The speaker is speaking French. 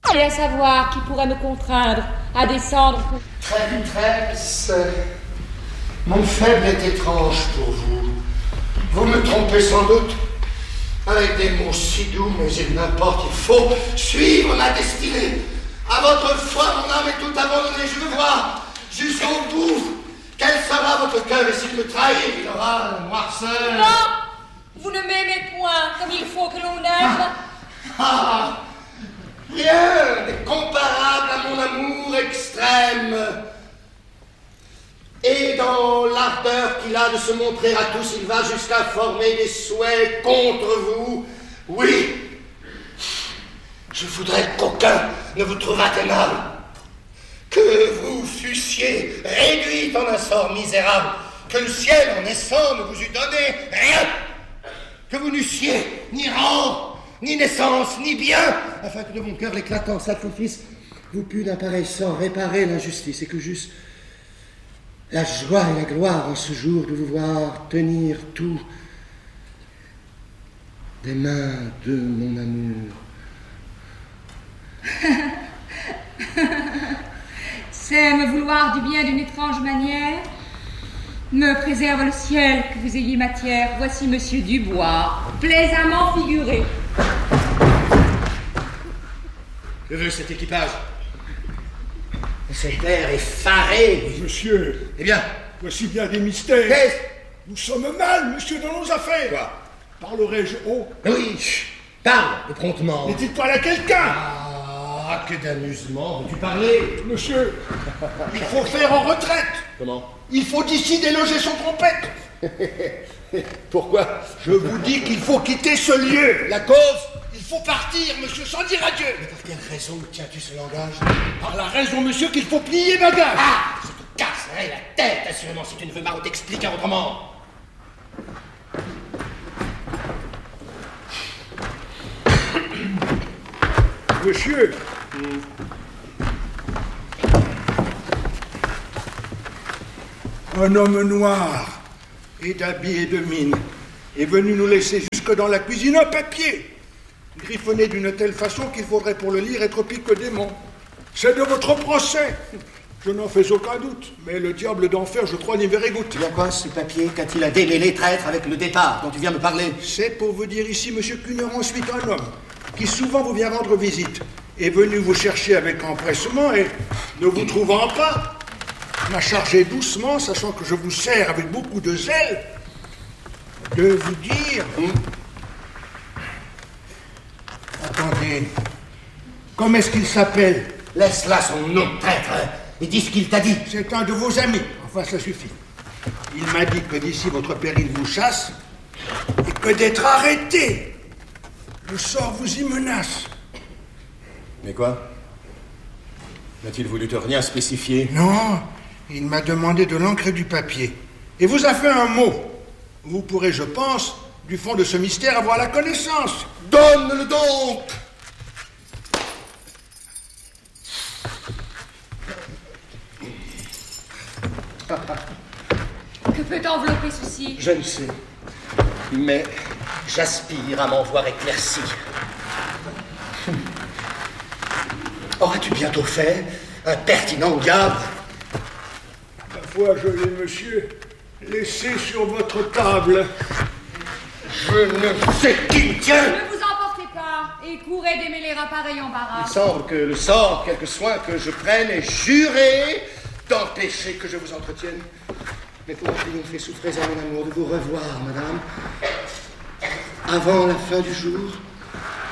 Et à savoir qui pourrait me contraindre à descendre pour... Traîtresse, mon faible est étrange pour vous. Vous me trompez sans doute. Avec des mots si doux, mais il n'importe, il faut suivre ma destinée. À votre foi, mon âme est tout abandonnée. Je veux voir jusqu'au bout quel sera votre cœur. Et s'il me trahit, il aura la noirceur. Non, vous ne m'aimez point comme il faut que l'on aime. Rien n'est comparable à mon amour extrême. Et dans l'ardeur qu'il a de se montrer à tous, il va jusqu'à former des souhaits contre vous. Oui, je voudrais qu'aucun ne vous trouvât aimable, que vous fussiez réduite en un sort misérable, que le ciel en naissant ne vous eût donné rien, que vous n'eussiez ni rang, ni naissance, ni bien, afin que de mon cœur l'éclatant sacrifice vous pût d'un pareil sort réparer l'injustice, et que juste la joie et la gloire en ce jour de vous voir tenir tout des mains de mon amour. C'est me vouloir du bien d'une étrange manière. Me préserve le ciel que vous ayez matière. Voici Monsieur Dubois, plaisamment figuré. Que veut cet équipage? Cet air effaré. Monsieur. Eh bien, voici bien des mystères. Qu'est-ce? Nous sommes mal, monsieur, dans nos affaires. Quoi? Parlerai-je haut? Oui, parle, et promptement. N'est-il pas là quelqu'un? Ah, que d'amusement. Veux-tu parler? Monsieur, il faut faire en retraite. Comment? Il faut d'ici déloger son trompette. Pourquoi? Je vous dis qu'il faut quitter ce lieu. La cause? Il faut partir, monsieur, sans dire adieu. Mais pour quelle raison tiens-tu ce langage? Par la raison, monsieur, qu'il faut plier bagage. Ah, je te casserai la tête, assurément, si tu ne veux pas t'expliquer autrement. Monsieur, un homme noir et d'habit et de mine est venu nous laisser jusque dans la cuisine un papier, griffonné d'une telle façon qu'il faudrait pour le lire être pique-démon. C'est de votre procès. Je n'en fais aucun doute, mais le diable d'enfer, je crois, n'y verrait goutte. Il y a quoi, ce papier? Qu'a-t-il à démêler, traître, avec le départ dont tu viens me parler? C'est pour vous dire ici, monsieur qu'une heure ensuite, un homme, qui souvent vous vient rendre visite, est venu vous chercher avec empressement et, ne vous trouvant pas, m'a chargé doucement, sachant que je vous sers avec beaucoup de zèle, de vous dire... Attendez, comment est-ce qu'il s'appelle? Laisse là son nom, traître, et dis ce qu'il t'a dit. C'est un de vos amis, enfin ça suffit. Il m'a dit que d'ici votre péril vous chasse, et que d'être arrêté, le sort vous y menace. Mais quoi? N'a-t-il voulu te rien spécifier? Non, il m'a demandé de l'encre et du papier. Et vous a fait un mot. Vous pourrez, je pense, du fond de ce mystère avoir la connaissance. Donne-le donc! Que peut envelopper ceci? Je ne sais, mais j'aspire à m'en voir éclairci. Auras-tu bientôt fait un pertinent diable? Ma foi, je l'ai, monsieur, laissé sur votre table. Je ne sais qui tient. Ne vous emportez pas et courez démêler un pareil embarras. Il semble que le sort, quelque soin que je prenne, ait juré d'empêcher que je vous entretienne. Mais pour triompher, souffrez à mon amour de vous revoir, madame, avant la fin du jour.